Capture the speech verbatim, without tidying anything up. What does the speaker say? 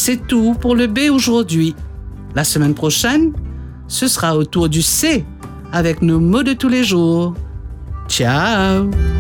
C'est tout pour le B aujourd'hui. La semaine prochaine, ce sera au tour du C avec nos mots de tous les jours. Ciao!